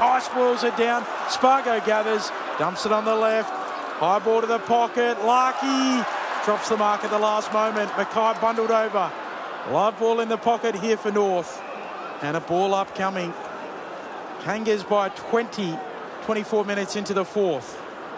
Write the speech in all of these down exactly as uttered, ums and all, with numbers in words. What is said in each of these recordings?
Mackay spoils it down. Spargo gathers, dumps it on the left. High ball to the pocket. Larky drops the mark at the last moment. Mackay bundled over. Live ball in the pocket here for North. And a ball upcoming. Kangas by twenty, twenty-four minutes into the fourth.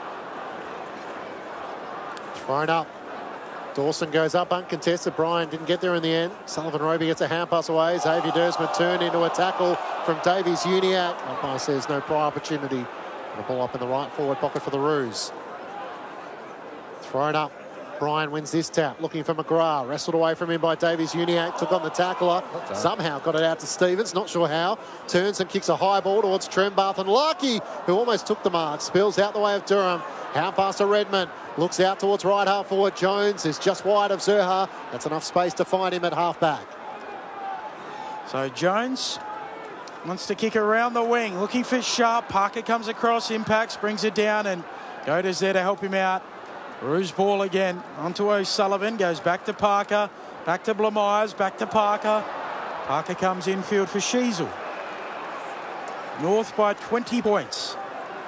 Thrown up. Dawson goes up uncontested. Bryan didn't get there in the end. Sullivan Roby gets a hand pass away. Xavier Dersman turned into a tackle from Davies Uniacke. Umpire says no prior opportunity. And a ball up in the right forward pocket for the Roos. Thrown up. Bryan wins this tap, looking for McGrath. Wrestled away from him by Davies Uniacke. Took on the tackler. Somehow got it out to Stevens. Not sure how. Turns and kicks a high ball towards Trembath. And Larky, who almost took the mark, spills out the way of Durham. Hand pass to Redmond. Looks out towards right half forward. Jones is just wide of Zurhaar. That's enough space to find him at half back. So Jones wants to kick around the wing. Looking for Sharp. Parker comes across, impacts, brings it down, and Goda's there to help him out. Roos ball again. Onto O'Sullivan. Goes back to Parker. Back to Blamires. Back to Parker. Parker comes infield for Sheasel. North by twenty points.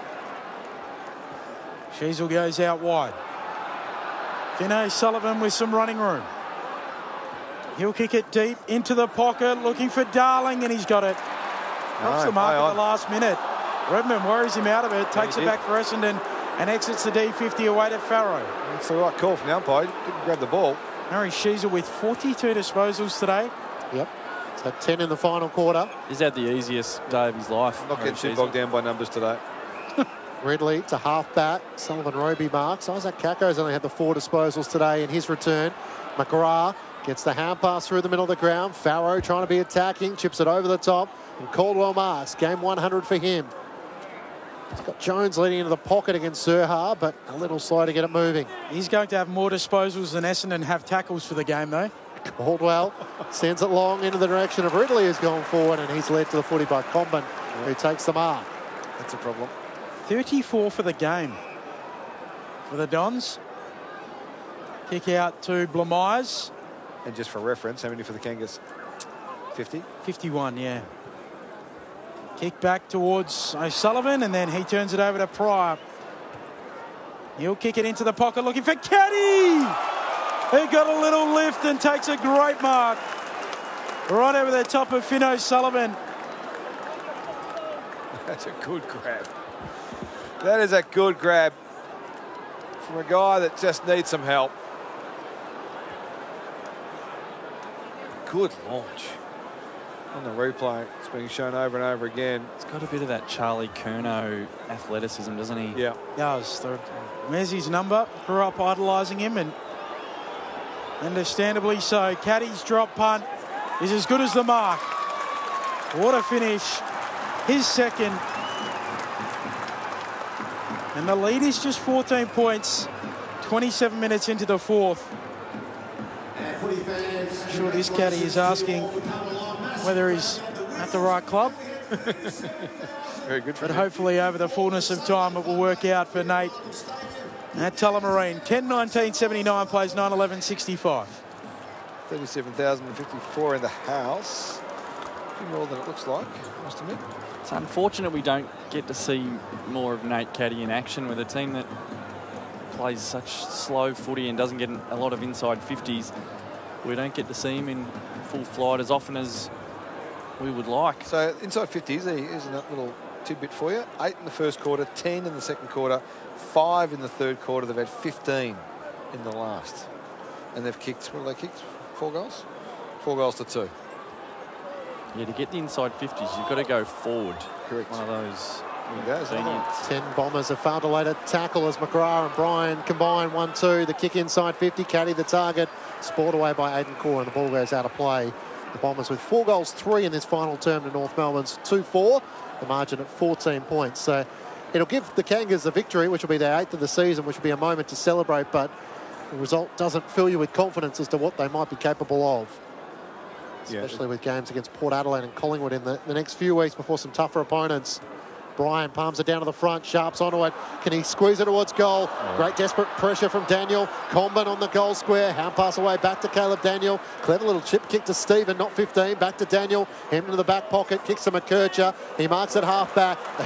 Sheasel goes out wide. Finn O'Sullivan with some running room. He'll kick it deep into the pocket, looking for Darling, and he's got it. Drops the mark at the last minute. Redmond worries him out of it, takes it back for Essendon, and exits the D fifty away to Farrow. That's the right call from the umpire. He didn't grab the ball. Harry Sheasel with forty-two disposals today. Yep. He's had ten in the final quarter. He's had the easiest day of his life. Not getting too bogged down by numbers today. Ridley to half back. Sullivan Roby marks. Isaac Kako's only had the four disposals today in his return. McGrath gets the hand pass through the middle of the ground. Farrow trying to be attacking. Chips it over the top. And Caldwell marks. Game one hundred for him. He's got Jones leading into the pocket against Zurhaar, but a little slow to get it moving. He's going to have more disposals than Essendon have tackles for the game, though. Caldwell sends it long into the direction of Ridley, who's gone forward, and he's led to the footy by Comben, who takes the mark. That's a problem. thirty-four for the game for the Dons. Kick out to Blamires. And just for reference, how many for the Kangas? fifty? fifty-one, yeah. Kick back towards O'Sullivan, and then he turns it over to Pryor. He'll kick it into the pocket, looking for Caddy. He got a little lift and takes a great mark right over the top of Finn O'Sullivan. That's a good grab. That is a good grab from a guy that just needs some help. Good launch. On the replay, it's being shown over and over again. It's got a bit of that Charlie Curnow athleticism, doesn't he? Yeah. Does. Where's his number? Grew up idolising him, and understandably so. Caddy's drop punt is as good as the mark. What a finish. His second. And the lead is just fourteen points. twenty-seven minutes into the fourth. I'm sure this caddy is asking whether he's at the right club. Very good. But hopefully over the fullness of time it will work out for Nate at Tullamarine. ten nineteen seventy-nine plays nine eleven sixty-five. thirty-seven thousand fifty-four in the house. A few more than it looks like, I must admit. It's unfortunate we don't get to see more of Nate Caddy in action with a team that plays such slow footy and doesn't get a lot of inside fifties. We don't get to see him in full flight as often as we would like. So inside fifties, here's a little tidbit for you. Eight in the first quarter, ten in the second quarter, five in the third quarter. They've had fifteen in the last. And they've kicked, what have they kicked? Four goals? Four goals to two. Yeah, to get the inside fifties, you've got to go forward. Correct. One of those Goes, ten Bombers have failed to lay a tackle as McGrath and Bryan combine one two. The kick inside fifty, Caddy the target. Spoiled away by Aidan Core, and the ball goes out of play. The Bombers with four goals, three in this final term to North Melbourne's two four. The margin at fourteen points. So it'll give the Kangas a victory, which will be their eighth of the season, which will be a moment to celebrate, but the result doesn't fill you with confidence as to what they might be capable of. Especially yeah. with games against Port Adelaide and Collingwood in the, the next few weeks before some tougher opponents. Bryan palms it down to the front, Sharps onto it. Can he squeeze it towards goal? Oh. Great desperate pressure from Daniel. Comben on the goal square. Hand pass away back to Caleb Daniel. Clever little chip kick to Stephen, not fifteen. Back to Daniel. Him into the back pocket. Kicks to McKercher. He marks it half back.